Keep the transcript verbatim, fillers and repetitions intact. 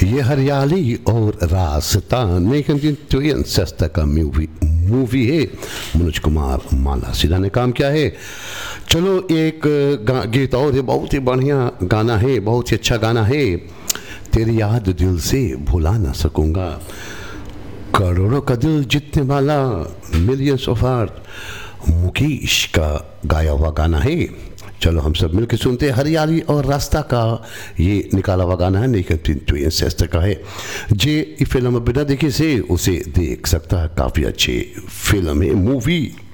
ये हरियाली और रास्ता नाइनटीन सस्ता का मूवी मूवी है। मनोज कुमार माला सिन्हा ने काम किया है। चलो एक गीत और है, बहुत ही बढ़िया गाना है, बहुत ही अच्छा गाना है। तेरी याद दिल से भुला ना सकूंगा, करोड़ों का दिल जीतने वाला मिलियंस ऑफ हार्ट, मुकेश का गाया हुआ गाना है। चलो हम सब मिलकर सुनते हैं हरियाली और रास्ता का ये निकाला हुआ गाना है, नाइनटीन सस्ता का है। जे फिल्म बिना देखे से उसे देख सकता है, काफ़ी अच्छी फिल्म है, मूवी।